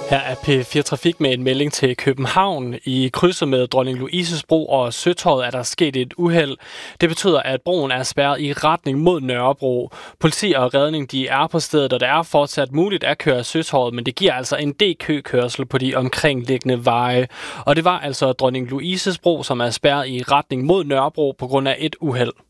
Her er P4 Trafik med en melding til København. I krydset med Dronning Louises Bro og Søtorvet er der sket et uheld. Det betyder, at broen er spærret i retning mod Nørrebro. Politi og redning de er på stedet, og det er fortsat muligt at køre Søtorvet, men det giver altså en del køkørsel på de omkringliggende veje. Og det var altså Dronning Louises Bro, som er spærret i retning mod Nørrebro på grund af et uheld.